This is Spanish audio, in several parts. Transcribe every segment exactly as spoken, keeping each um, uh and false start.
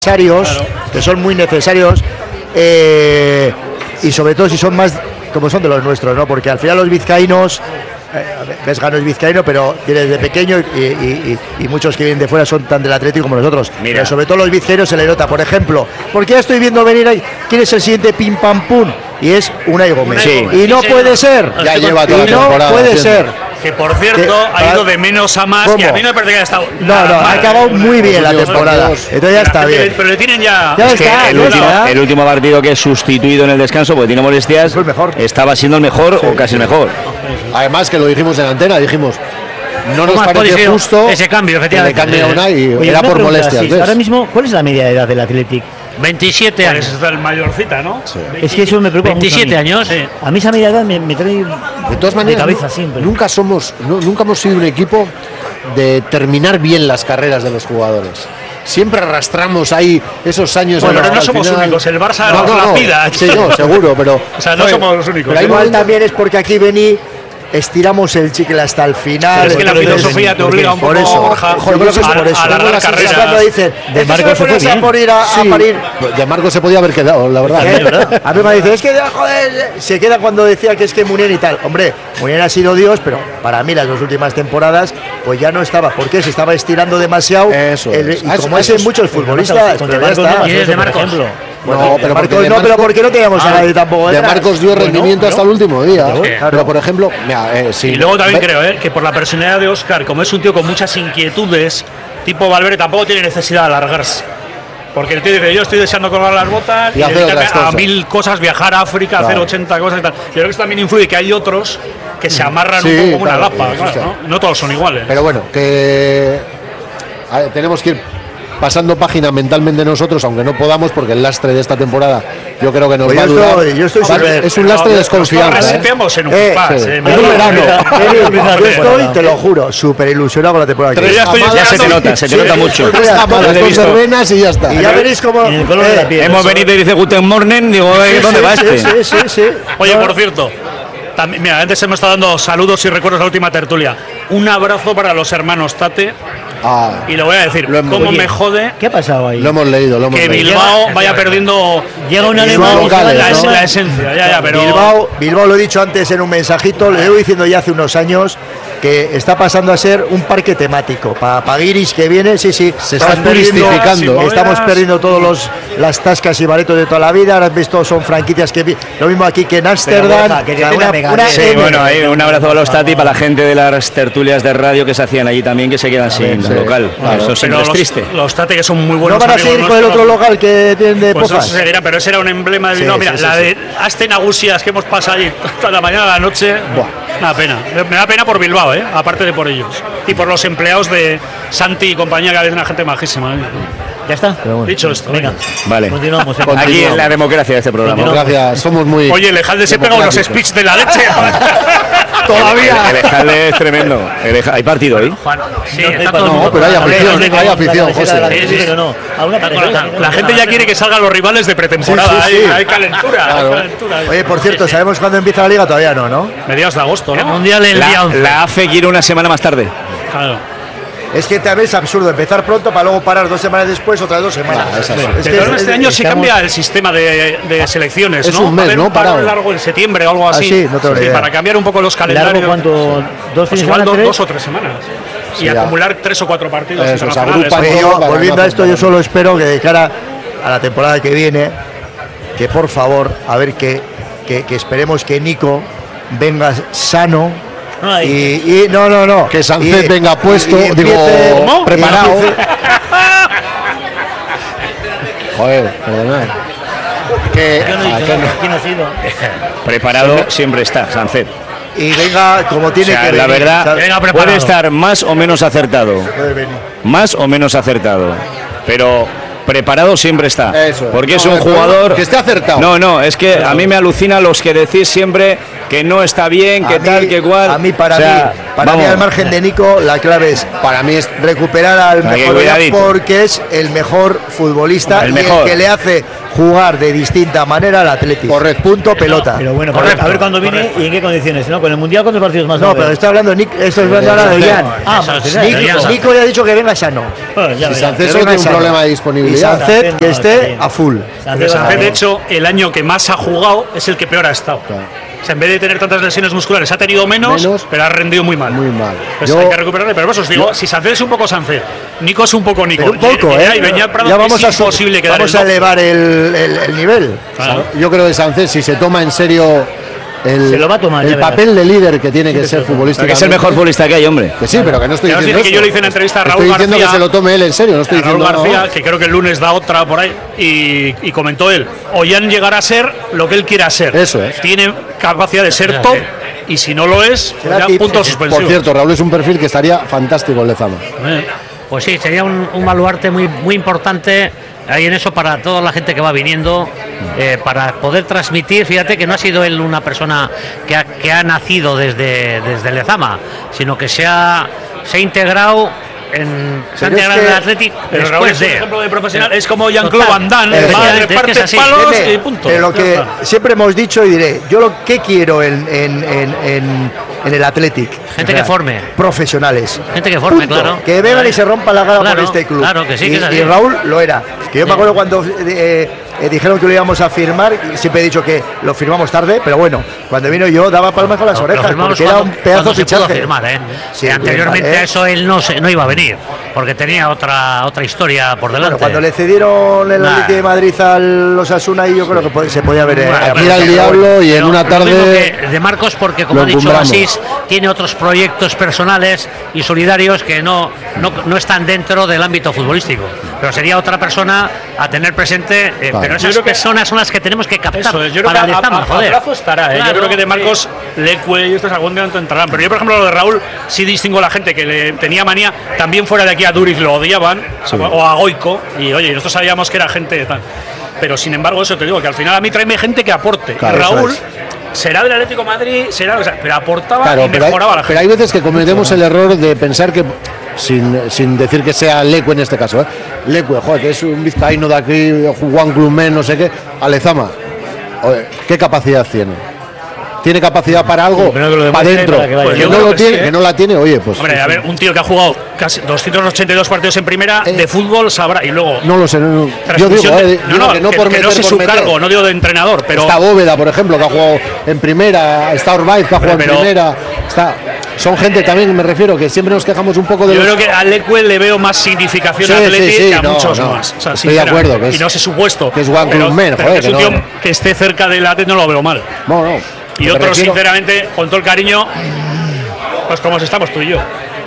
necesarios, claro. que son muy necesarios, eh, y sobre todo si son más como son de los nuestros, ¿no? Porque al final los vizcaínos, eh, Vesga no es vizcaíno, pero viene desde pequeño y, y, y, y muchos que vienen de fuera son tan del Atlético como nosotros. Mira. Pero sobre todo los vizcaínos se le nota, por ejemplo, porque ya estoy viendo venir ahí, ¿quién es el siguiente pim pam pum? Y es Unai Gómez. Sí. Y no sí, puede sí. ser. Ya lleva toda y la temporada. No puede ¿sí? ser. Que por cierto que, ha ido de menos a más. ¿Cómo? Y a mí no me parece que haya estado. No, no, ha acabado muy bien la temporada. Entonces ya está bien. Pero le tienen ya. ya es que está, el, último, el último partido que es sustituido en el descanso, porque tiene molestias, el mejor. estaba siendo el mejor sí, o casi el mejor. Además, que lo dijimos en antena, dijimos. No nos parece justo ese cambio, efectivamente. Que le cambie a Unai y era por molestias. Sí, ahora mismo, ¿cuál es la media de edad del Athletic? veintisiete años. Pues es el mayorcita, ¿no? Sí. Es que eso me preocupa veintisiete mucho a años, sí. A mí esa media edad me, me trae de todas maneras, de cabeza no, siempre. Nunca somos, no, nunca hemos sido un equipo de terminar bien las carreras de los jugadores. Siempre arrastramos ahí esos años. Bueno, de pero no somos final. únicos. El Barça no, no, la no, vida. Sí, no, seguro, pero. O sea, no oye, somos los únicos. Pero igual también es porque aquí vení. Estiramos el chicle hasta el final. Pero es que la filosofía te obliga un poco por eso, Borja, yo creo que es por eso. a alargar carreras. Cuando dicen, de Marcos se podía morir a, sí, a parir. De Marcos se podía haber quedado, la verdad. ¿Eh? A mí me dice, es que joder, se queda cuando decía que es que Munier y tal. Hombre, Munier ha sido Dios, pero para mí las dos últimas temporadas, pues ya no estaba. ¿Por qué? Se estaba estirando demasiado. Eso el, es. y como es en muchos futbolistas, con de Marcos, no, de Marcos. Bueno, no, pero Marcos, de no, Marcos, pero porque no teníamos ah, a nadie tampoco. De detrás. Marcos dio rendimiento bueno, hasta ¿no? el último día. Claro, claro. Pero por ejemplo, mira, eh, sí, y luego también ve, creo eh, que por la personalidad de Óscar, como es un tío con muchas inquietudes, tipo Valverde tampoco tiene necesidad de alargarse. Porque el tío dice, yo estoy deseando colgar las botas y, y dedicarme a mil cosas, viajar a África, claro. hacer ochenta cosas y tal. Yo creo que eso también influye que hay otros que se amarran sí, un poco como claro, una lapa. Claro, claro, ¿no? no todos son iguales. Pero bueno, que ver, tenemos que ir pasando página mentalmente nosotros, aunque no podamos, porque el lastre de esta temporada yo creo que nos pues va a durar. Estoy, yo estoy super, es un lastre no, de desconfianza. ¿eh? en un eh, pas, sí. eh, en un verano. Yo estoy, te lo juro, súper ilusionado con la temporada. Pero ya, estoy ya se te nota, se te sí, nota mucho. Tres tapadas con verbenas y ya está. Y ya veréis cómo en el color de la piel. Hemos venido y dice Guten Morning, digo, ¿dónde va este? Sí, sí, sí. Oye, por cierto, también, mira, antes hemos estado dando saludos y recuerdos a la última tertulia. Un abrazo para los hermanos Tate. Ah, y lo voy a decir, cómo oye, me jode. ¿Qué ha pasado ahí? Lo hemos leído, lo hemos que leído. Bilbao llega, vaya perdiendo. Llega un alemán locales, la, ¿no? la esencia, ya, ya, pero. Bilbao, Bilbao, lo he dicho antes en un mensajito, lo llevo diciendo ya hace unos años. Que está pasando a ser un parque temático. Para pa Guiris que viene, sí, sí. Se está turistificando. Estamos perdiendo todos los las tascas y baretos de toda la vida. Ahora visto son franquicias que lo mismo aquí que en Ámsterdam. Sí, bueno, ahí un abrazo a los Tati para la gente de las tertulias de radio que se hacían allí también, que se quedan sin sí, local. Claro. Eso siempre es los, triste. Los Tati que son muy buenos. No van a seguir con el otro local que tienen de pues Pozas. Eso seguirá, pero ese era un emblema de sí, no, mira, sí, la sí, de Asten Agusias que hemos pasado allí toda la mañana a la noche. Buah. Una pena. Me da pena por Bilbao, ¿eh? Aparte de por ellos. Y por los empleados de Santi y compañía, que es una gente majísima. ¿eh? Ya está. Bueno, dicho esto. Venga. Vale. Continuamos. Aquí en la democracia de este programa. Gracias. Somos muy. Oye, el Ejalde se pega unos speech de la leche. Todavía. El Ejalde es tremendo. El Ejalde, ¿hay partido hoy? Sí, no, está todo no, no, pero hay afición. Hay afición, José. Sí, sí. No. La, la gente ya quiere que salgan los rivales de pretemporada. Sí, sí, sí. Hay, hay calentura. Claro. Hay calentura. Oye, por cierto, ¿sabemos cuándo empieza la liga? Todavía no, ¿no? Mediados de agosto, ¿no? El mundial el la, día once. La A F E quiere una semana más tarde. Claro. Es que también es absurdo empezar pronto para luego parar dos semanas después, otras dos semanas. Ah, es es que que este es, año es, se cambia el sistema de, de selecciones, es ¿no? un mes, a ver, ¿no? un paro Parado. largo en septiembre o algo así. Ah, sí, no tengo sí, idea. Para cambiar un poco los calendarios. ¿Largo cuánto? ¿Dos pues igual dos, dos o tres semanas. Sí, y ya. acumular tres o cuatro partidos Eso, internacionales. Oye, yo, volviendo a esto, yo solo espero que de cara a la temporada que viene, que por favor, a ver que, que, que esperemos que Nico venga sano. Y, y no, no, no. Que Sánchez y, venga puesto, y, y digo, ¿cómo? preparado. Joder, perdonad. Que, Yo no he dicho ah, nada. ¿Quién ha sido? Preparado siempre está, Sánchez. Y venga como tiene o sea, que la venir. verdad, venga puede estar más o menos acertado. Puede venir. Más o menos acertado. Pero preparado siempre está. Eso. Porque No, es un no, jugador. que esté acertado. No, no, es que a mí me alucina los que decís siempre que no está bien, que A tal, mí- que cual. A mí, para O sea, mí, para vamos. mí, al margen de Nico, la clave es Para mí es recuperar al Hay que mejor cuidadito. porque es el mejor futbolista El y mejor. el que le hace jugar de distinta manera al Atlético. Correcto. Punto pelota. Pero bueno, Correcto. a ver cuándo viene Correcto. y en qué condiciones, ¿no? Con el mundial, ¿cuántos partidos más? va a no, haber? pero está hablando Nick, esto es hablando ahora de Jan. Ah, Eso pues es- ya, Nico, ya, ya. Nico ya ha dicho que venga sano. Bueno, ya, si ya. Sánchez que solo venga tiene un sano. problema de Y posibilidad. Y Sánchez que esté a full. Sánchez, de hecho, el año que más ha jugado es el que peor ha estado. Claro. O sea, en vez de tener tantas lesiones musculares, ha tenido menos, menos pero ha rendido muy mal. Muy mal. Pues yo, hay que recuperarle. Pero vos os digo, yo, si Sánchez es un poco Sánchez, Nico es un poco Nico. Pero un poco, y, ¿eh? Y Beñat Prado ya vamos es a imposible quedar Vamos a elevar el, el, el nivel. Claro. Yo creo que Sánchez, si se toma en serio el, se lo va a tomar, el papel de líder que tiene que sí, ser futbolista. Que es el mejor futbolista que hay, hombre. Que sí, pero que no estoy diciendo eso. Que yo le hice en entrevista a Raúl estoy García. diciendo que se lo tome él en serio, no estoy a Raúl diciendo García, no. que creo que el lunes da otra por ahí, y, y comentó él, Ollán llegará a ser lo que él quiera ser. Eso es. Tiene capacidad de ser top, y si no lo es, ya punto suspensivo. Por cierto, Raúl es un perfil que estaría fantástico en Lezama. Eh, pues sí, sería un, un baluarte muy, muy importante ahí en eso para toda la gente que va viniendo, eh, para poder transmitir. Fíjate que no ha sido él una persona que ha, que ha nacido desde, desde Lezama, sino que se ha, se ha integrado en se ha integrado en el Athletic. Pero Raúl es un de, ejemplo de profesional, es como Jean-Claude Van Damme, reparte es palos Deme, y punto. Pero lo que siempre hemos dicho y diré, yo lo que quiero en, en, en, en, en el Athletic, gente o sea, que forme, profesionales, gente que forme, punto, claro, que vengan y se rompan la cara claro, por este club. Claro que sí, y, que es así. y Raúl lo era. Que yo sí. me acuerdo cuando eh, eh, dijeron que lo íbamos a firmar, siempre he dicho que lo firmamos tarde, pero bueno, cuando vino yo daba palmas con las lo, orejas, lo porque era un pedazo de fichaje. Firmar, ¿eh? Sí, anteriormente vale, ¿eh? a eso él no se, no iba a venir, porque tenía otra otra historia por delante. Bueno, cuando le cedieron el Atlético de Madrid a los Asuna, yo creo que se podía ver. Bueno, eh, mira el diablo y en una tarde de Marcos, porque como ha dicho Asís, tiene otros proyectos personales y solidarios que no, no, no están dentro del ámbito futbolístico, pero sería otra persona a tener presente, eh, claro. Pero esas personas son las que tenemos que captar. Eso es, yo creo para que a, a, a plazo estará, ¿eh? Claro, yo creo que de Marcos, sí. Leque y estos algún día entrarán, pero yo por ejemplo lo de Raúl sí distingo a la gente que le tenía manía, también fuera de aquí a Duriz lo odiaban, sí. o a Goico, y oye, nosotros sabíamos que era gente tal, pero sin embargo eso te digo, que al final a mí tráeme gente que aporte, claro, y Raúl será del Atlético de Madrid, será, o sea, pero aportaba claro, y mejoraba hay, la gente. Pero hay veces que cometemos el error de pensar que, sin, sin decir que sea Leque en este caso, ¿eh? Leque, joder, que es un vizcaíno de aquí, Juan Clumen, no sé qué, a Lezama, oye, ¿qué capacidad tiene? ¿Tiene capacidad para algo? Para adentro. Que, pues que, no lo que, tiene, sí, ¿eh? que no la tiene, oye, pues. Hombre, a ver, un tío que ha jugado casi doscientos ochenta y dos partidos en primera eh, de fútbol sabrá. Y luego. No lo sé, no, no. Yo digo, de, eh, no, digo no, que no que, por que meter, no sé por su meter. cargo, no digo de entrenador, pero. Está Bóveda, por ejemplo, que ha jugado en primera. Está Orbaiz, que ha jugado pero, en primera. Está. Son gente también, me refiero, que siempre nos quejamos un poco de. Yo los... creo que a Leque le veo más significación sí, a Atleti sí, sí, que a no, muchos no, más. O sea, estoy de acuerdo. Que es, y no sé su puesto. Que es Juan pero, Clumen, pero joder, que es un tío no. que esté cerca del Atleti no lo veo mal. No, no. Y otros, refiero... sinceramente, con todo el cariño, pues como estamos tú y yo.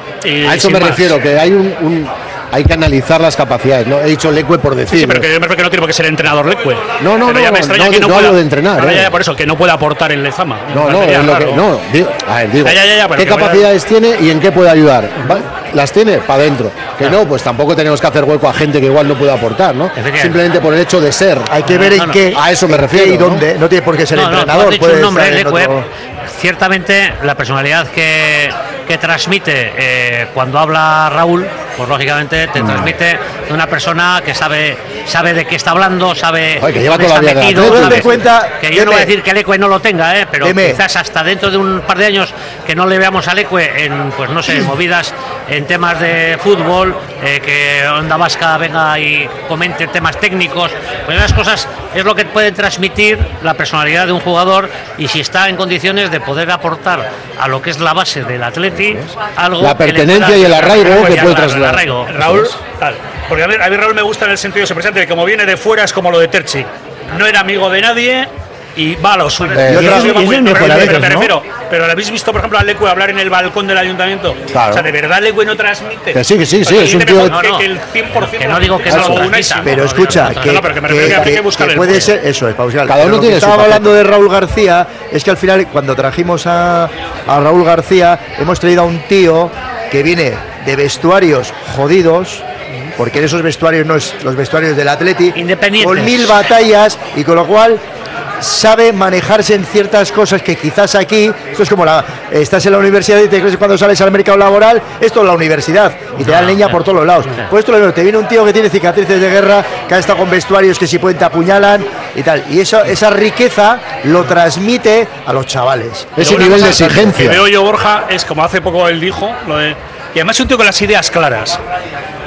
Y a eso me más. refiero, que hay un, un hay que analizar las capacidades. No he dicho Leque por decir. Sí, sí, pero que yo me refiero que no tiene por qué ser entrenador Leque. No, no, pero no, ya me no, extraña no, que no, no pueda, hablo de entrenar. No, eh. ya, ya, por eso, que no puede aportar en Lezama. No, no, es lo que, no digo, a ver, digo, ya, ya, ya, ¿qué capacidades vaya... tiene y en qué puede ayudar? ¿Vale? Las tiene para adentro. Que no, pues tampoco tenemos que hacer hueco a gente que igual no puede aportar, ¿no? Simplemente por el hecho de ser. Hay que ver en no, no, qué. A eso me refiero. Y dónde. No tiene por qué ser no, entrenador. No, puede un nombre, estar en Leque, otro... Ciertamente la personalidad que, que transmite eh, cuando habla Raúl, pues lógicamente te mm. transmite de una persona que sabe sabe de qué está hablando, sabe Oye, que lleva dónde está metido, sabe, cuenta, que yo deme, no voy a decir que Leque no lo tenga, eh, pero deme. quizás hasta dentro de un par de años que no le veamos a Leque en, pues no sé, movidas en temas de fútbol, eh, que Onda Vasca venga y comente temas técnicos, pues esas cosas es lo que puede transmitir la personalidad de un jugador, y si está en condiciones de poder aportar a lo que es la base del Atleti algo, la pertenencia y el arraigo que puede trasladar. Raúl, tal, porque a mí, a mí Raúl me gusta en el sentido se presenta que como viene de fuera es como lo de Terchi, no era amigo de nadie y va a lo suyo. Eh, y eso, muy, eso pero, pero, me refiero, pero ¿lo habéis visto, por ejemplo, a Leque hablar en el balcón del ayuntamiento? Claro. O sea, de verdad Leque no transmite. Que sí, que sí, sí, es un tío no, no, que el cien por ciento que no digo que no lo transmita. Pero escucha, que, no, pero que, me que, que, que, que, que puede ser, eso es, Pausal. Cada uno tiene. Estaba hablando de Raúl García, es que al final, cuando trajimos a, a Raúl García, hemos traído a un tío que viene de vestuarios jodidos, porque en esos vestuarios no es los vestuarios del Atleti, con mil batallas, y con lo cual sabe manejarse en ciertas cosas que quizás aquí, esto es como la estás en la universidad y te crees cuando sales al mercado laboral, esto es la universidad y te dan leña por todos los lados. Pues esto lo mismo, te viene un tío que tiene cicatrices de guerra, que ha estado con vestuarios que si pueden te apuñalan y tal, y eso, esa riqueza lo transmite a los chavales. Ese nivel de exigencia que veo yo, Borja, es como hace poco él dijo, lo de, y además es un tío con las ideas claras.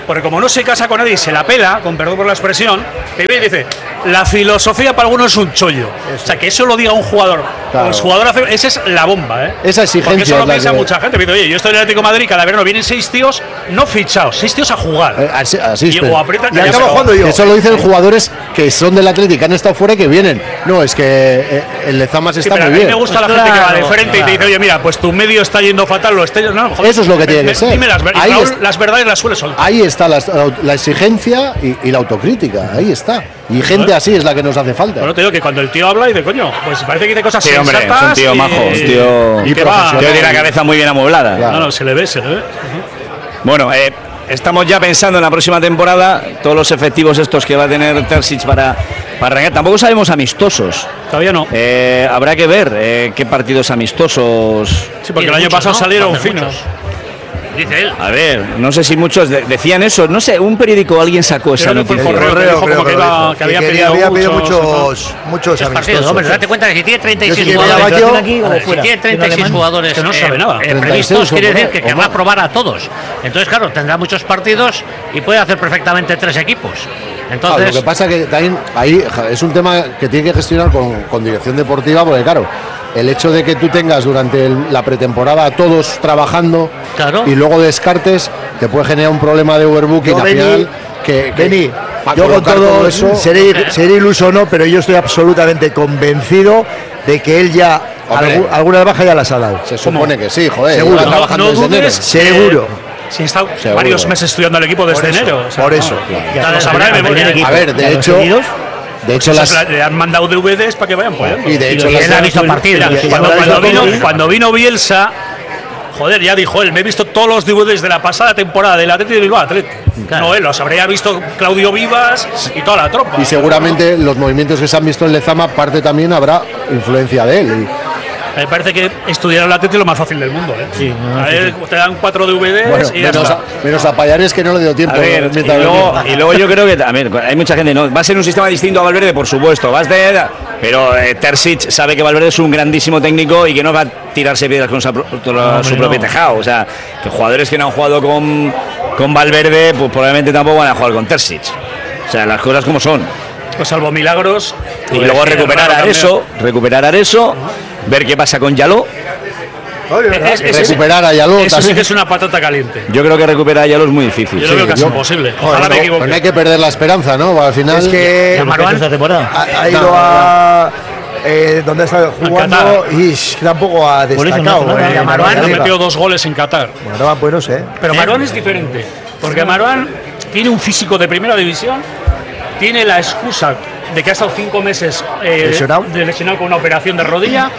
porque como no se casa con nadie y se la pela, con perdón por la expresión, te viene y dice, la filosofía para algunos es un chollo. Eso. O sea, que eso lo diga un jugador. Claro. Los jugadores hacen, esa es la bomba, ¿eh? Esa exigencia. Porque eso lo piensa que... mucha gente. Dice, oye, yo estoy en el Atlético de Madrid, cada verano vienen seis tíos no fichados, seis tíos a jugar. Eh, así, así y, o aprietan y acabo jugando yo. Eso lo dicen jugadores que son del Atlético, que han estado fuera y que vienen. No, es que eh, el Lezama se sí, está muy bien. A mí me gusta pues la claro, gente que va de frente claro. y te dice, oye, mira, pues tu medio está yendo fatal, lo está no, joder, eso es lo que tiene me, que ser. Dime las, ahí Raúl, es, las verdades las suele soltar. Ahí está la, la exigencia y, y la autocrítica, ahí está. Y gente así es la que nos hace falta. Bueno, te digo que cuando el tío habla y de coño, pues parece que dice cosas sí, hombre, sensatas. Es un tío y, majo, un tío, y profesional. Tiene la cabeza muy bien amueblada. Claro. No, no, se le ve, se le ve. Uh-huh. Bueno, eh, estamos ya pensando en la próxima temporada, todos los efectivos estos que va a tener Terzic para, para arrancar. Tampoco sabemos amistosos. Todavía no. Eh, habrá que ver eh, qué partidos amistosos. Sí, porque el año muchos, pasado ¿no? salieron finos. Dice él. A ver, no sé si muchos de, decían eso, no sé, un periódico alguien sacó esa noticia. El correo, correo, como que, iba, que había, que pedido, había pedido muchos, muchos, muchos partidos. Hombre, date cuenta que si tiene treinta y seis si jugadores, yo, aquí, ver, si tiene treinta y seis jugadores que no sabe eh, nada. Eh, previstos, quiere decir que querrá probar a todos. Entonces, claro, tendrá muchos partidos y puede hacer perfectamente tres equipos. Entonces, claro, lo que pasa es que también ahí es un tema que tiene que gestionar con, con dirección deportiva, porque claro, el hecho de que tú tengas durante el, la pretemporada a todos trabajando claro. y luego descartes, te puede generar un problema de overbooking yo, al Beni, final. Que, que Beni, yo con todo, todo eso, seré, seré iluso o no, pero yo estoy absolutamente convencido de que él ya algu, alguna baja ya las ha dado. Se supone ¿Cómo? Que sí, joder. Seguro, no, trabajando no desde enero. Seguro. Si está Seguro. varios meses estudiando el equipo desde por eso, enero. O sea, por eso. Claro. Lo sabrá de memoria. A ver, de hecho. De hecho, pues las... le han mandado D V Ds para que vayan apoyando. Y de hecho, y las él ha visto partidos. Cuando, cuando, vino, cuando vino Bielsa, joder, ya dijo él, me he visto todos los D V Ds de la pasada temporada del Atlético de Bilbao Atlético. Claro. No, él los habría visto Claudio Vivas y toda la tropa. Y seguramente ¿no? los movimientos que se han visto en Lezama, parte también habrá influencia de él. Y... Me parece que estudiar el Atlético es lo más fácil del mundo, ¿eh? Sí, no, a sí, ver, sí. te dan cuatro D V Ds bueno, y ya menos, está. a, menos a Payares que no le dio tiempo. A ver, y, luego, y luego yo creo que también hay mucha gente, ¿no? Va a ser un sistema distinto a Valverde, por supuesto. Vas de, pero eh, Terzic sabe que Valverde es un grandísimo técnico y que no va a tirarse piedras con su, no, su propio no. tejado. O sea, que jugadores que no han jugado con, con Valverde, pues probablemente tampoco van a jugar con Terzic. O sea, las cosas como son. Pues salvo milagros. Y luego recuperar a eso, recuperar a eso, ver qué pasa con Yaló. Es, es, recuperar a Yaló eso sí que es una patata caliente. Yo creo que recuperar a Yaló es muy difícil. Yo lo sí, veo casi yo, imposible. Ojalá Joder, me equivoque. Pues no hay que perder la esperanza, ¿no? Al final es que ha, ha ido no, a eh, donde está jugando y tampoco ha destacado. No, eh, Marouane ha metido dos goles en Qatar. Marouane, pues no sé. Pero Marouane es diferente, porque Marouane tiene un físico de primera división, tiene la excusa de que ha estado cinco meses eh, lesionado. De lesionado con una operación de rodilla.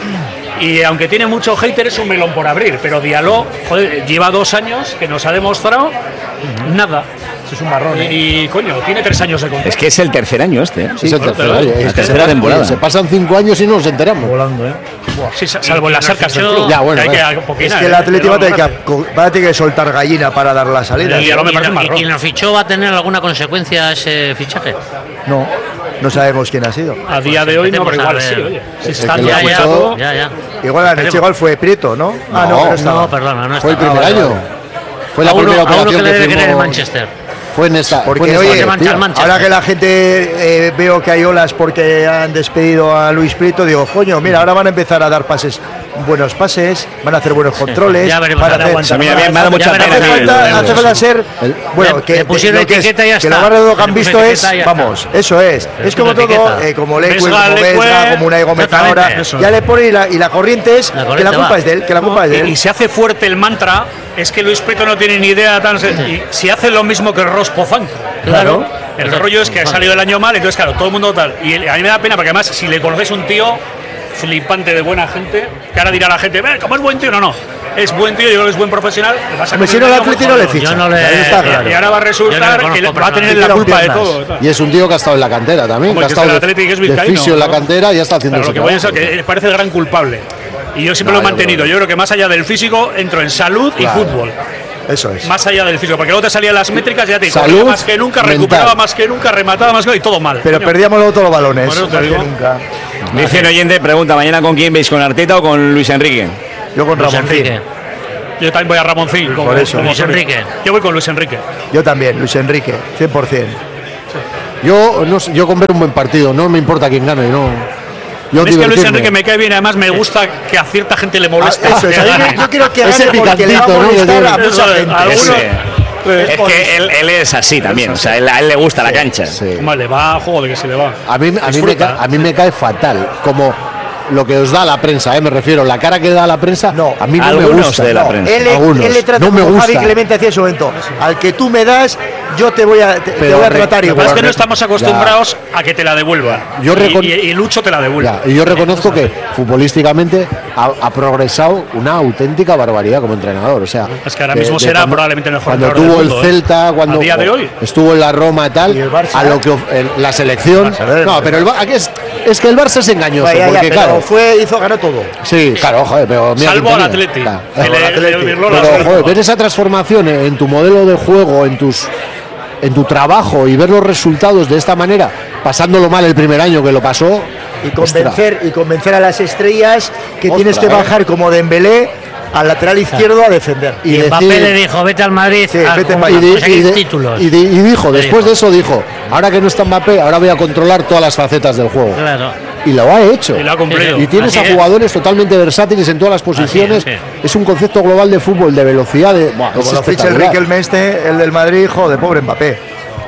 Y aunque tiene mucho hater, es un melón por abrir. Pero Diallo, joder, lleva dos años que nos ha demostrado uh-huh. nada. Eso es un marrón. ¿eh? Y, y coño, tiene tres años de contrato. Es que es el tercer año este. ¿eh? Sí, es el tercer año. La tercera temporada. Se pasan cinco años y no nos enteramos. Volando, ¿eh? Sí, salvo en las arcas del club. Ya, bueno, que bueno. hay que poquinar, es que el Atlético va, que, va a tener que soltar gallina para dar la salida. Y, y, y, y quien lo fichó va a tener alguna consecuencia ese fichaje. No. No sabemos quién ha sido. A día de hoy no, pero igual sí, oye. Si está ya, ya, todo, ya, ya. Igual la noche igual fue Prieto, ¿no? No, ah, no, no, no perdona, no fue el primer ah, año. Vale. Fue la a uno, primera a uno operación que le debe que querer el Manchester. Fue en esta. Porque fue en oye, esta tío, ahora que la gente eh, veo que hay olas porque han despedido a Luis Prieto, digo, coño, mira, ahora van a empezar a dar pases, buenos pases, van a hacer buenos controles. Ya veremos, van a hacer, aguantar, mira, bien, me ha dado mucha pena. Hace falta, hace falta ser, el, bueno, le, que le pusieron lo que, etiqueta y ya es, está. que lo más redondo que han visto es, vamos, eso es, es como todo, eh, como Leque, como Vesga, como Unai Gómez ahora, ya le pone y la, y la corriente es que la culpa es de él, que la culpa es de él. Y se hace fuerte el mantra, es que Luis Prieto no tiene ni idea tan y si hace lo mismo que Ros Pozán. Claro. El rollo es que ha salido el año mal, entonces claro, todo el mundo tal. Y a mí me da pena porque además si le conoces un tío flipante de buena gente, que ahora dirá la gente, ve, ¿cómo es buen tío? No, no. Es buen tío, yo creo que es buen profesional. Me si no el Atlético no le ficha. No le, y ahora va a resultar no que le, va a tener la culpa de todo. Y es un tío que ha estado en la cantera también, que ha estado de, de fisio en la cantera y ya está haciendo eso. Lo que voy a decir que parece el gran culpable. Y yo siempre no, lo he mantenido. Yo creo que más allá del físico, entro en salud claro. y fútbol. Eso es. Más allá del físico, porque luego te salían las métricas y ya te digo, salud, más que nunca, mental. Recuperaba más que nunca, remataba más que nunca y todo mal. Pero coño. Perdíamos luego todos los balones. Bueno, te digo. Nunca. Dice un oyente, pregunta, ¿mañana con quién veis? ¿Con Arteta o con Luis Enrique? Yo con Ramón. Yo también voy a Ramoncín. Como, Por eso. como Luis Enrique. Yo voy con Luis Enrique. Yo también, Luis Enrique, cien por ciento. Yo, no sé, yo con ver un buen partido, no me importa quién gane, no. Yo es que Luis Enrique me cae bien, además me gusta que a cierta gente le moleste. Ah, eso, que o sea, gane. yo, yo quiero que Ese gane porque le va a picantito, ¿no? molestar a Eso, mucha gente. algunos- Ese- es que él, él es así también, o sea, él- a él le gusta la cancha. Sí. Hombre, le va, joder, que se le va. A mí, a, mí me Disfruta. cae, a mí me cae fatal, como lo que os da la prensa, ¿eh? Me refiero, la cara que da la prensa, No, a mí no me algunos gusta. de la No, prensa. Él, le- Algunos. él le trata No me como Javi gusta. Clemente hacía en su momento. Al que tú me das, yo te voy a, te, te Pero voy a re- tratar Lo que igual. pasa es que no estamos acostumbrados a que te la devuelvan. Yo y, recon- y- y Lucho te la devuelve. Ya, y yo reconozco que futbolísticamente ha, ha progresado una auténtica barbaridad como entrenador. O sea, Es que ahora de- mismo de será cuando- probablemente el mejor Cuando entrenador tuvo del mundo, el ¿eh? Celta, cuando A día de hoy. estuvo en la Roma y tal, Y el Barça, a lo que of- el- la selección. Barça, ¿eh? No, pero el, Ba- aquí es, es que el Barça es engañoso, Vaya, ya, porque pero claro, fue, hizo, ganó todo. sí, claro, joder, pero mira Salvo quién al tenía. Atleti. Claro. que le- al Atleti. le virló la Pero suerte. joder, ver esa transformación en tu modelo de juego, en tus en tu trabajo y ver los resultados de esta manera, pasándolo mal el primer año que lo pasó, Y convencer, y convencer a las estrellas que tienes que Ostras, bajar como Dembélé al lateral izquierdo a defender. y Y Mbappé decir- le dijo, vete al Madrid Sí, a, vete a pa' y, allá. di- conseguir y di- títulos. y di- y dijo, Le después dijo. de eso dijo, ahora que no está Mbappé, ahora voy a controlar todas las facetas del juego. Claro. Y lo ha hecho. Y lo ha cumplido. Y tienes Así a es. jugadores totalmente versátiles en todas las posiciones. Así es, Es un concepto global de fútbol, de velocidad. De, buah, Como es lo ficha el espectacular. Riquelme este, el del Madrid, joder, pobre Mbappé.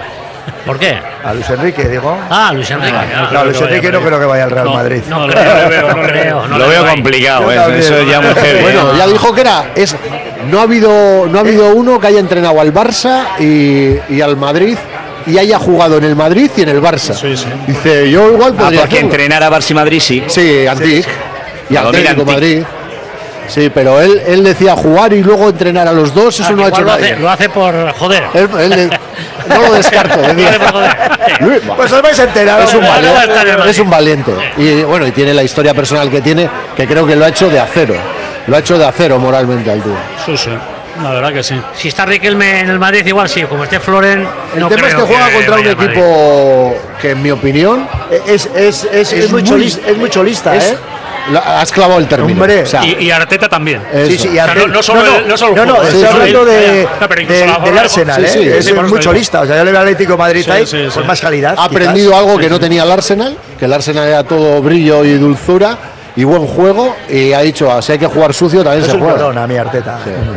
¿Por qué? A Luis Enrique, digo. Ah, Luis Enrique. Ah, No, Luis Enrique no creo que vaya al Real No, Madrid. No, No, creo, no le veo, no no le creo. veo. no Lo le veo ahí. complicado, Yo ¿eh? también. Eso es ya muy heavy. Bueno, ya dijo que era. Es, no ha habido, no ha habido uno que haya entrenado al Barça y, y al Madrid y haya jugado en el Madrid y en el Barça. Sí, sí. Dice, yo igual Ah, podría porque hacerlo. entrenar a Barça y Madrid sí. Sí, Antic. Y Lo domina Atlético Antic. Madrid. Sí, pero él, él decía jugar y luego entrenar a los dos, eso Ah, no ha hecho igual lo nadie. hace, lo hace por joder. Él- él- no lo descarto. Lo decía. hace por joder. Luis, Pues os vais a enterar. es un Ahora va a estar en valiente. Madrid. Es un valiente. Y bueno, y tiene la historia personal que tiene, que creo que lo ha hecho de acero. Lo ha hecho de acero moralmente al tío. Sí, sí. La verdad que sí. Si está Riquelme en el Madrid, igual sí. Como esté Floren, El no tema es creo que juega contra un vaya al Madrid. equipo que, en mi opinión, Es, es, es, es, muy, cholis- es muy cholista, es- ¿eh? la- has clavado el término. Hombre. O sea, Y, y Arteta también. eso. Sí, sí, y O sea, Arteta- no- no solo el- no solo el no, no, juego, estoy sí, sí. hablando de, No, pero incluso del- la del forma- Arsenal, sí, sí, ¿eh? sí, es por eso muy digo. cholista. O sea, yo le veo al Atlético de Madrid Sí, ahí, sí, sí. pues más calidad. Ha quizás. aprendido algo que no tenía el Arsenal, que el Arsenal era todo brillo y dulzura y buen juego, y ha dicho, "Ah, si hay que jugar sucio, también Es se un juega". cabrón a mi Arteta.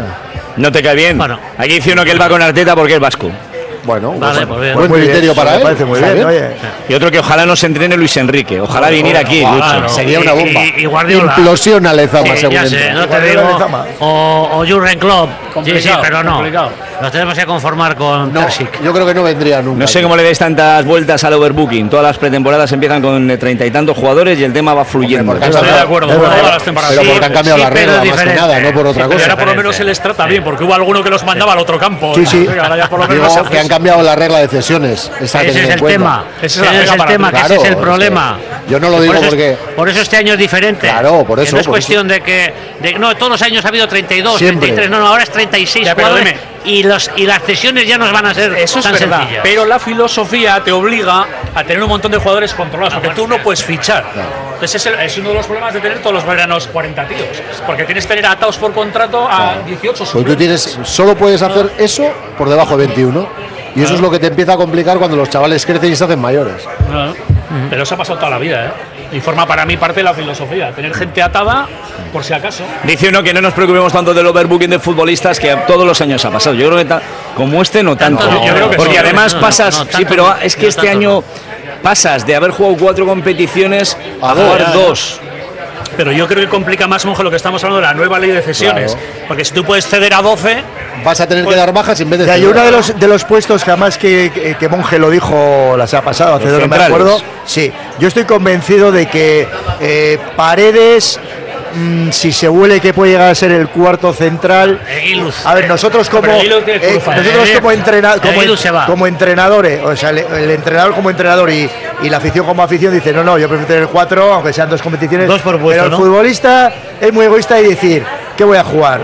¿No te cae bien? Bueno. Aquí dice uno que él va con Arteta porque es vasco. Bueno, Vale, pues, pues bien. buen Muy bien, criterio eso para me él. parece muy está bien, oye. Y otro que ojalá nos entrene Luis Enrique. Ojalá viniera aquí, Claro. Lucho. Sería Y- una bomba. Y, y Guardiola. Implosiona Lezama, Sí, según ya sé, entra. no te Guardiola digo. de Zama. O, o Jurgen Klopp. Sí, sí, Complicado, pero no. complicado. Nos tenemos que conformar con No, Terzic. yo creo que no vendría nunca. No sé cómo le des tantas vueltas al overbooking. Todas las pretemporadas empiezan con eh, treinta y tantos jugadores y el tema va fluyendo. porque Estoy de Claro, acuerdo. es Todas verdad. las temporadas. Pero Sí, porque han cambiado sí, la pero regla, más que diferente. nada, no por otra Sí, Pero cosa. ahora por lo menos se les trata bien, porque hubo alguno que los mandaba al otro campo. Sí, sí. Ahora ya por lo menos Digo se hace que han eso. cambiado la regla de cesiones. Esa hay que Ese tener es en el cuenta. tema. Esa es Ese la es regla el para tema, ti. que ese es el Claro, problema. yo no lo digo por eso porque- Es, por eso este año es diferente. Claro, por Que eso, no es por cuestión de que. De, no, todos los años ha habido treinta y dos, Siempre. treinta y tres. No, no, ahora es treinta y seis Ya, pero jugadores. dime. Y, los, y las cesiones ya nos van a ser Eso es tan verdad, sencillas. pero la filosofía te obliga a tener un montón de jugadores controlados, porque tú no puedes fichar. Entonces es, el- es uno de los problemas de tener todos los veranos cuarenta tíos, porque tienes que tener atados por contrato a dieciocho. Pues tú tienes, solo puedes hacer eso por debajo de veintiuno. Y eso es lo que te empieza a complicar cuando los chavales crecen y se hacen mayores. Claro. Pero eso ha pasado toda la vida, ¿eh? Y forma para mí parte de la filosofía, tener gente atada por si acaso. Dice uno que no nos preocupemos tanto del overbooking de futbolistas, que todos los años ha pasado. Yo creo que ta- como este no tanto. Tanto no, yo creo que Porque no, además no, pasas, no, sí, tanto pero no, es que no, este tanto año no. pasas de haber jugado cuatro competiciones a dos, jugar ya, ya. dos. Pero yo creo que complica más, monje, lo que estamos hablando de la nueva ley de cesiones. Porque si tú puedes ceder a doce, Vas a tener que dar bajas en vez de. Ya, y ceder. uno de los, de los puestos que además que, que, que Monge lo dijo la semana pasada, hace Los dos, no me centrales. acuerdo. Sí, yo estoy convencido de que eh, Paredes, mm, si se huele que puede llegar a ser el cuarto central. Eguiluz. A ver, nosotros como, Pero Eguiluz tiene eh, cruzar. nosotros como, entrena- como, Eguiluz se va. como entrenadores, o sea, el, el entrenador como entrenador y, y la afición como afición dice, no, no, yo prefiero tener cuatro, aunque sean dos competiciones. Dos por puesto, pero el ¿no? futbolista es muy egoísta y decir, ¿qué voy a jugar?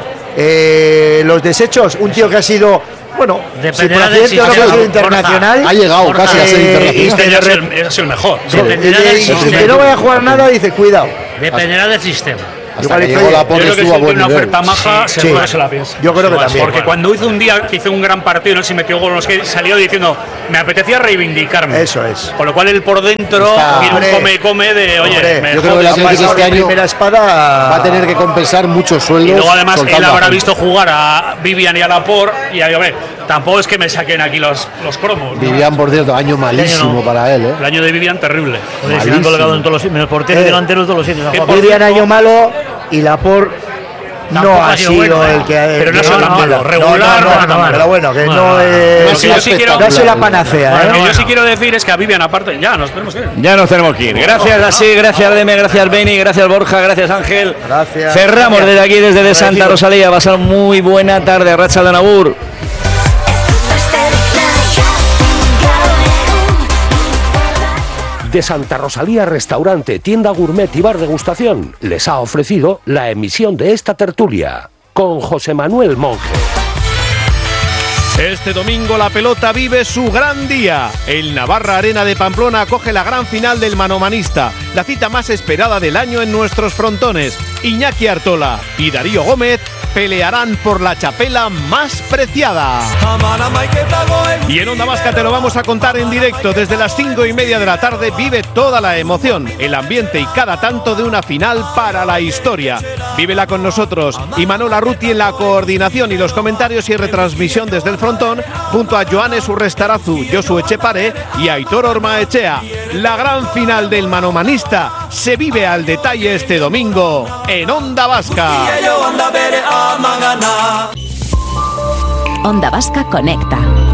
Eh, los desechos, un tío que ha sido, bueno, Dependerá si por del accidente o no, sistema. ha sido Borja, internacional. Ha llegado Borja, casi a ser eh, internacional. y este de ya es rep- el, es el mejor. y, Dependerá del y- y sistema. que no vaya a jugar nada, dice, cuidado. Dependerá del sistema. Hasta que llegó la Porra, yo creo que si tiene una oferta maja, sí, seguro sí. que se la piensa. Yo creo que también. Porque cuando hizo un día que hizo un gran partido, no sé si metió gol, no sé qué, salió diciendo, me apetecía reivindicarme. Eso es. Con lo cual él por dentro Está, tiene hombre, un come-come de, oye, hombre, me yo creo que jodes. la Atlético este año primera espada va a tener que compensar muchos sueldos. Y luego además él soltando a habrá gente. visto jugar a Vivian y a Laporte y a ver, tampoco es que me saquen aquí los, los cromos. ¿no? Vivian, por cierto, año malísimo no. para él, ¿eh? El año de Vivian terrible. Joder, se le han colgado en todos los menos porteros y Eh. delanteros todos los sitios. a ¿Qué jugar. por- Vivian año malo y Laporte Tampoco no ha ha sido sido bueno, el que ha. pero no que ha sido ha- tan malo, no, regular, no, no, no, no, no. pero bueno, que Bueno, no es. no, sí, yo sí quiero- No es la panacea, Bueno, ¿eh? lo que yo sí bueno. quiero decir es que a Vivian, aparte, ya nos tenemos que ir. Ya nos tenemos que ir. Gracias, Así, gracias, Deme, gracias, Beni, gracias, Borja, gracias, Ángel. Gracias. Cerramos Gracias. desde aquí, desde de Santa Agradecido. Rosalía. Pasar muy buena tarde. Racha de Nabur. De Santa Rosalía Restaurante, Tienda Gourmet y Bar Degustación les ha ofrecido la emisión de esta tertulia con José Manuel Monge. Este domingo la pelota vive su gran día. El Navarra Arena de Pamplona acoge la gran final del manomanista, la cita más esperada del año en nuestros frontones. Iñaki Artola y Darío Gómez pelearán por la chapela más preciada. Y en Onda Vasca te lo vamos a contar en directo. Desde las cinco y media de la tarde vive toda la emoción, el ambiente y cada tanto de una final para la historia. Vívela con nosotros. Y Manuel Arruti en la coordinación y los comentarios y retransmisión desde el frontón, junto a Joanes Urrestarazu, Josu Echepare y Aitor Ormaechea. La gran final del manomanista se vive al detalle este domingo en Onda Vasca. Onda Vasca Conecta.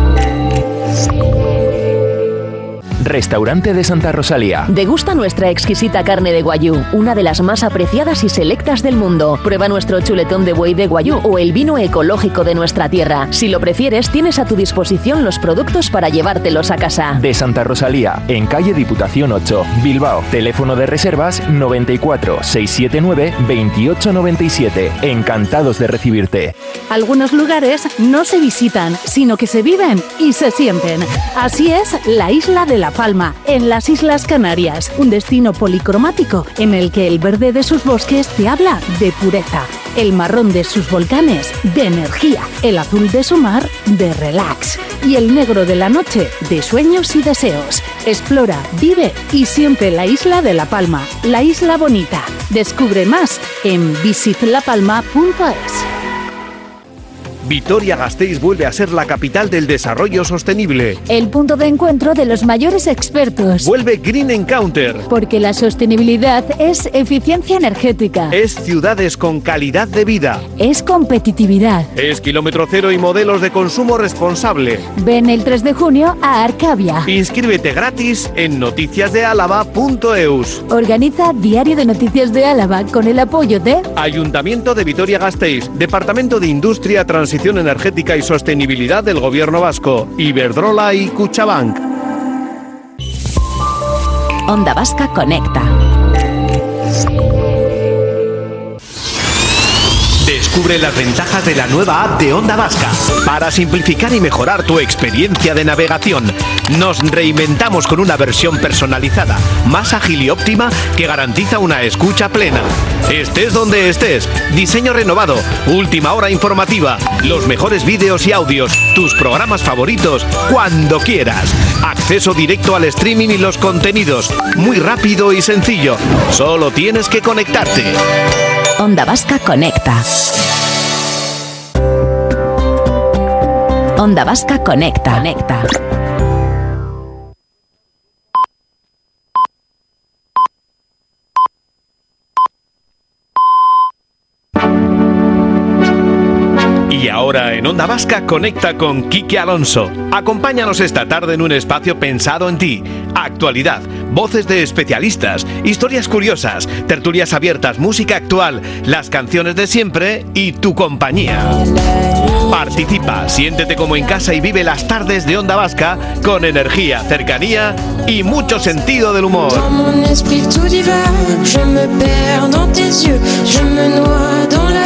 Restaurante de Santa Rosalía. Degusta nuestra exquisita carne de guayú, una de las más apreciadas y selectas del mundo. Prueba nuestro chuletón de buey de guayú o el vino ecológico de nuestra tierra. Si lo prefieres, tienes a tu disposición los productos para llevártelos a casa. De Santa Rosalía, en calle Diputación ocho, Bilbao. Teléfono de reservas noventa y cuatro, seiscientos setenta y nueve, veintiocho noventa y siete. Encantados de recibirte. Algunos lugares no se visitan, sino que se viven y se sienten. Así es la isla de La Palma, en las Islas Canarias, un destino policromático en el que el verde de sus bosques te habla de pureza, el marrón de sus volcanes de energía, el azul de su mar de relax y el negro de la noche de sueños y deseos. Explora, vive y siente la isla de La Palma, la isla bonita. Descubre más en visit la palma punto es. Vitoria-Gasteiz vuelve a ser la capital del desarrollo sostenible. El punto de encuentro de los mayores expertos. Vuelve Green Encounter. Porque la sostenibilidad es eficiencia energética. Es ciudades con calidad de vida. Es competitividad. Es kilómetro cero y modelos de consumo responsable. Ven el tres de junio a Arcavia. Inscríbete gratis en noticias de álava punto eus. Organiza Diario de Noticias de Álava con el apoyo de Ayuntamiento de Vitoria-Gasteiz, Departamento de Industria, Transición Energética y Sostenibilidad del Gobierno Vasco, Iberdrola y Cuchabank. Onda Vasca Conecta. Descubre las ventajas de la nueva app de Onda Vasca para simplificar y mejorar tu experiencia de navegación. Nos reinventamos con una versión personalizada, más ágil y óptima que garantiza una escucha plena. Estés donde estés, diseño renovado, última hora informativa, los mejores vídeos y audios, tus programas favoritos, cuando quieras. Acceso directo al streaming y los contenidos, muy rápido y sencillo. Solo tienes que conectarte. Onda Vasca Conecta. Onda Vasca Conecta. Conecta. Y ahora en Onda Vasca conecta con Quique Alonso. Acompáñanos esta tarde en un espacio pensado en ti. Actualidad, voces de especialistas, historias curiosas, tertulias abiertas, música actual, las canciones de siempre y tu compañía. Participa, siéntete como en casa y vive las tardes de Onda Vasca con energía, cercanía y mucho sentido del humor. Je me perds dans tes yeux, je me noie dans la vague.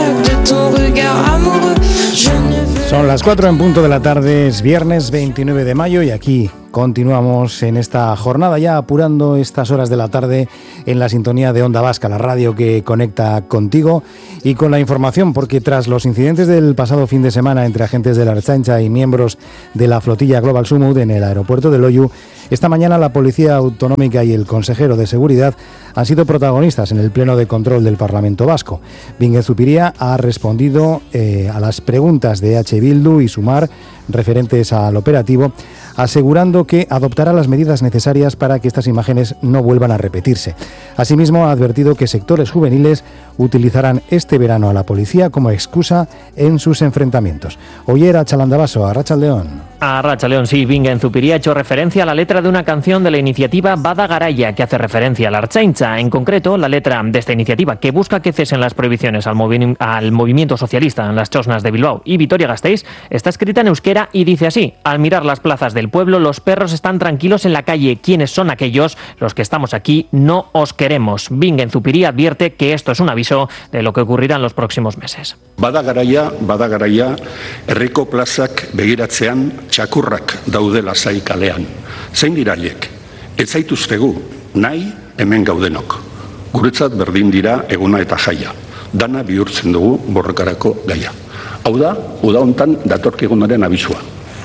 Son las cuatro en punto de la tarde, es viernes veintinueve de mayo y aquí continuamos en esta jornada ya apurando estas horas de la tarde en la sintonía de Onda Vasca, la radio que conecta contigo y con la información, porque tras los incidentes del pasado fin de semana entre agentes de la Ertzaintza y miembros de la flotilla Global Sumut en el aeropuerto de Loiu, esta mañana la Policía Autonómica y el consejero de Seguridad han sido protagonistas en el pleno de control del Parlamento Vasco. Bingen Zupiria ha respondido eh, a las preguntas de H. Bildu y Sumar referentes al operativo, asegurando que adoptará las medidas necesarias para que estas imágenes no vuelvan a repetirse. Asimismo, ha advertido que sectores juveniles utilizarán este verano a la policía como excusa en sus enfrentamientos. Oyer a Chalandabaso, a Rachaldeón. A Rachaldeón, sí, Bingen Zupiria ha hecho referencia a la letra de una canción de la iniciativa Bada Garaya, que hace referencia a la Ertzaintza. En concreto, la letra de esta iniciativa, que busca que cesen las prohibiciones al, movi- al movimiento socialista en las chosnas de Bilbao y Vitoria-Gasteiz, está escrita en euskera y dice así: al mirar las plazas del pueblo, los perros están tranquilos en la calle. ¿Quiénes son aquellos? Los que estamos aquí no os queremos. Bingen Zupiria advierte que esto es un aviso de lo que ocurrirá en los próximos meses. Bada garaia, bada garaia, herriko plazak begiratzean txakurrak daudela zai kalean. Zein dira haiek? Ez zaituztegu, nahi hemen gaudenok. Guretzat berdin dira eguna eta jaia. Dana bihurtzen dugu borrokarako gaia. Hau da, uda hontan datorkigunaren abisua.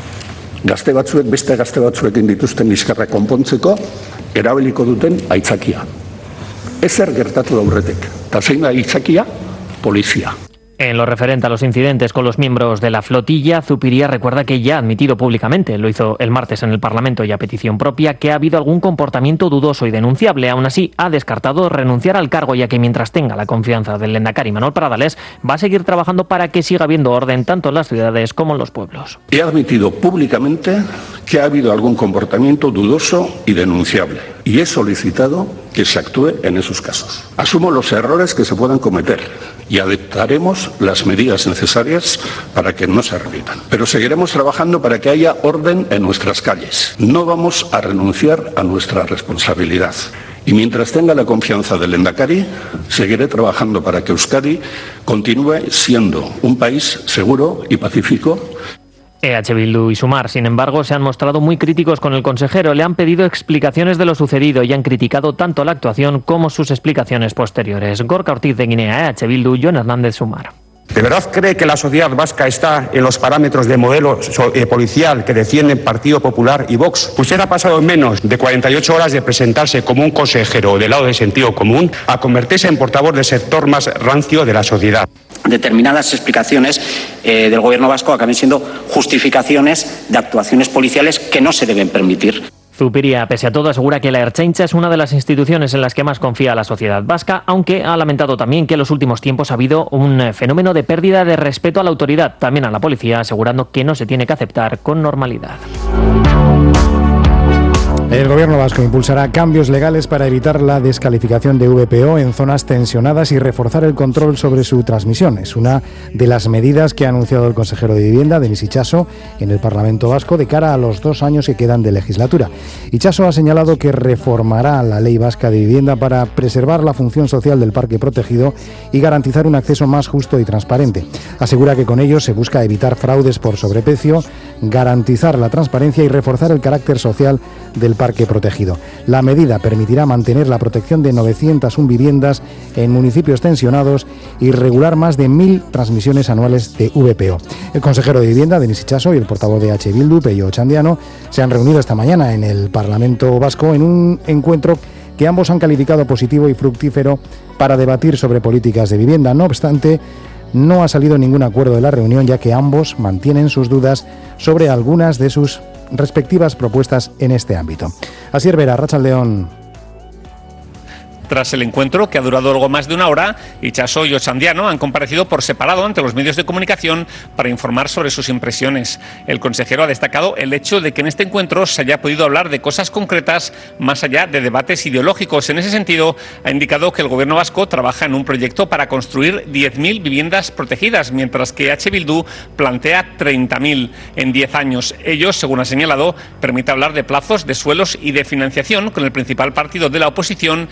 Gazte batzuek beste gazte batzuekin dituzten liskarra konpontzeko erabiliko duten aitzakia. Ezer gertatu da aurretik. Ta zein da aitzakia? Polizia. En lo referente a los incidentes con los miembros de la flotilla, Zupiria recuerda que ya ha admitido públicamente, lo hizo el martes en el Parlamento y a petición propia, que ha habido algún comportamiento dudoso y denunciable. Aún así, ha descartado renunciar al cargo, ya que mientras tenga la confianza del lehendakari Manuel Pradales, va a seguir trabajando para que siga habiendo orden tanto en las ciudades como en los pueblos. He admitido públicamente que ha habido algún comportamiento dudoso y denunciable, y he solicitado que se actúe en esos casos. Asumo los errores que se puedan cometer y adoptaremos las medidas necesarias para que no se repitan. Pero seguiremos trabajando para que haya orden en nuestras calles. No vamos a renunciar a nuestra responsabilidad. Y mientras tenga la confianza del lehendakari, seguiré trabajando para que Euskadi continúe siendo un país seguro y pacífico. E H. Bildu y Sumar, sin embargo, se han mostrado muy críticos con el consejero. Le han pedido explicaciones de lo sucedido y han criticado tanto la actuación como sus explicaciones posteriores. Gorka Ortiz de Guinea, E H. Bildu, Jon Hernández, Sumar. ¿De verdad cree que la sociedad vasca está en los parámetros de modelo eh, policial que defienden Partido Popular y Vox? Usted ha pasado en menos de cuarenta y ocho horas de presentarse como un consejero del lado del sentido común a convertirse en portavoz del sector más rancio de la sociedad. Determinadas explicaciones eh, del gobierno vasco acaben siendo justificaciones de actuaciones policiales que no se deben permitir. Zupiria, pese a todo, asegura que la Ertzaintza es una de las instituciones en las que más confía la sociedad vasca, aunque ha lamentado también que en los últimos tiempos ha habido un fenómeno de pérdida de respeto a la autoridad, también a la policía, asegurando que no se tiene que aceptar con normalidad. El gobierno vasco impulsará cambios legales para evitar la descalificación de V P O en zonas tensionadas y reforzar el control sobre su transmisión. Es una de las medidas que ha anunciado el consejero de Vivienda, Denis Itxaso, en el Parlamento Vasco de cara a los dos años que quedan de legislatura. Itxaso ha señalado que reformará la Ley Vasca de Vivienda para preservar la función social del parque protegido y garantizar un acceso más justo y transparente. Asegura que con ello se busca evitar fraudes por sobreprecio, garantizar la transparencia y reforzar el carácter social del parque protegido. La medida permitirá mantener la protección de novecientas una viviendas en municipios tensionados y regular más de mil transmisiones anuales de V P O. El consejero de Vivienda, Denis Itxaso, y el portavoz de H. Bildu, Pello Otxandiano, se han reunido esta mañana en el Parlamento Vasco en un encuentro que ambos han calificado positivo y fructífero para debatir sobre políticas de vivienda. No obstante, no ha salido ningún acuerdo de la reunión, ya que ambos mantienen sus dudas sobre algunas de sus respectivas propuestas en este ámbito. Asier Vera, Rachaldeón. Tras el encuentro, que ha durado algo más de una hora, Itxaso y Otxandiano han comparecido por separado ante los medios de comunicación para informar sobre sus impresiones. El consejero ha destacado el hecho de que en este encuentro se haya podido hablar de cosas concretas más allá de debates ideológicos. En ese sentido, ha indicado que el gobierno vasco trabaja en un proyecto para construir diez mil viviendas protegidas, mientras que H. Bildu plantea treinta mil en diez años. Ello, según ha señalado, permite hablar de plazos, de suelos y de financiación con el principal partido de la oposición, que según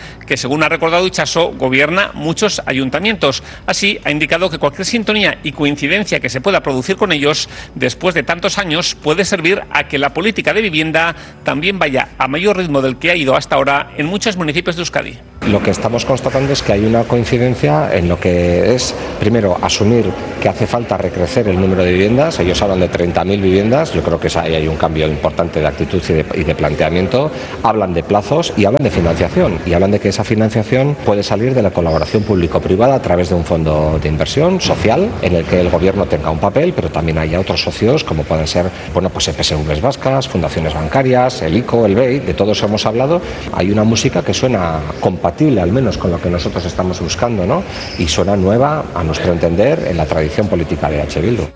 según ha recordado Itxaso, gobierna muchos ayuntamientos. Así, ha indicado que cualquier sintonía y coincidencia que se pueda producir con ellos después de tantos años puede servir a que la política de vivienda también vaya a mayor ritmo del que ha ido hasta ahora en muchos municipios de Euskadi. Lo que estamos constatando es que hay una coincidencia en lo que es, primero, asumir que hace falta recrecer el número de viviendas. Ellos hablan de treinta mil viviendas, yo creo que ahí hay un cambio importante de actitud y de, y de planteamiento. Hablan de plazos y hablan de financiación, y hablan de que esa financiación puede salir de la colaboración público-privada a través de un fondo de inversión social en el que el gobierno tenga un papel, pero también haya otros socios como pueden ser, bueno, pues P S Vs vascas, fundaciones bancarias, el ICO, el B E I, de todos hemos hablado. Hay una música que suena compatible al menos con lo que nosotros estamos buscando, ¿no? Y suena nueva, a nuestro entender, en la tradición política de H. Bildu.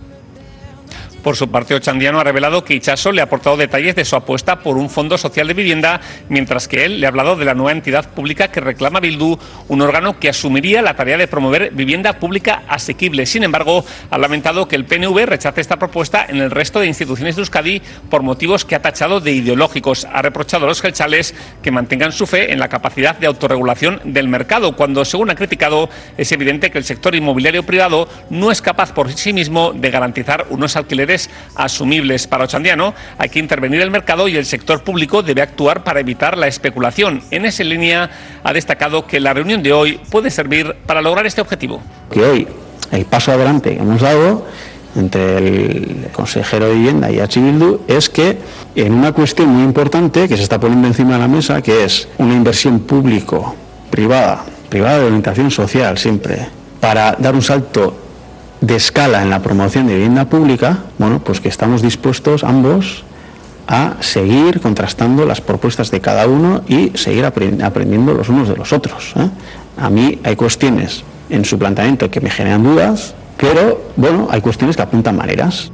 Por su parte, Ochandiano ha revelado que Itxaso le ha aportado detalles de su apuesta por un fondo social de vivienda, mientras que él le ha hablado de la nueva entidad pública que reclama Bildu, un órgano que asumiría la tarea de promover vivienda pública asequible. Sin embargo, ha lamentado que el P N V rechace esta propuesta en el resto de instituciones de Euskadi por motivos que ha tachado de ideológicos. Ha reprochado a los jeltzales que mantengan su fe en la capacidad de autorregulación del mercado, cuando, según ha criticado, es evidente que el sector inmobiliario privado no es capaz por sí mismo de garantizar unos alquileres asumibles. Para Ochandiano, hay que intervenir el mercado y el sector público debe actuar para evitar la especulación. En esa línea, ha destacado que la reunión de hoy puede servir para lograr este objetivo. Que hoy el paso adelante que hemos dado entre el consejero de Vivienda y H. Bildu es que en una cuestión muy importante que se está poniendo encima de la mesa, que es una inversión público-privada, privada de orientación social siempre, para dar un salto de escala en la promoción de vivienda pública, bueno, pues que estamos dispuestos ambos a seguir contrastando las propuestas de cada uno y seguir aprendiendo los unos de los otros, ¿eh? A mí hay cuestiones en su planteamiento que me generan dudas, pero bueno, hay cuestiones que apuntan maneras.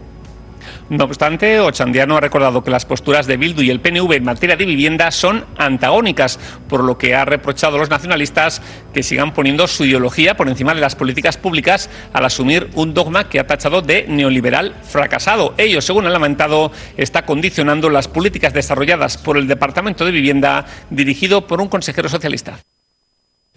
No obstante, Ochandiano ha recordado que las posturas de Bildu y el P N V en materia de vivienda son antagónicas, por lo que ha reprochado a los nacionalistas que sigan poniendo su ideología por encima de las políticas públicas al asumir un dogma que ha tachado de neoliberal fracasado. Ello, según ha lamentado, está condicionando las políticas desarrolladas por el Departamento de Vivienda dirigido por un consejero socialista.